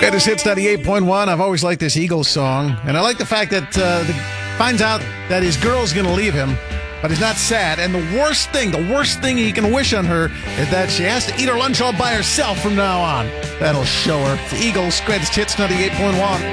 Greatest Hits 98.1. I've always liked this Eagles song, and I like the fact that finds out that his girl's going to leave him, but he's not sad. And the worst thing he can wish on her is that she has to eat her lunch all by herself from now on. That'll show her. It's the Eagles, Greatest Hits 98.1.